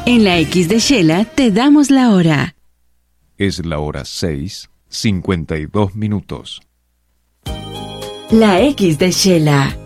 En la X de Shela te damos la hora. Es la hora 6:52. La X de Shela.